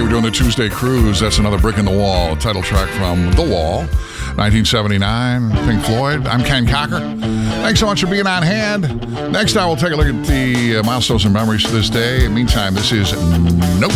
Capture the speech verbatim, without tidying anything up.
we're doing the Tuesday Cruise. That's another brick in the wall. Title track from The Wall, nineteen seventy-nine, Pink Floyd. I'm Ken Cocker. Thanks so much for being on hand. Next time, we'll take a look at the uh, milestones and memories for this day. Meantime, this is Nope.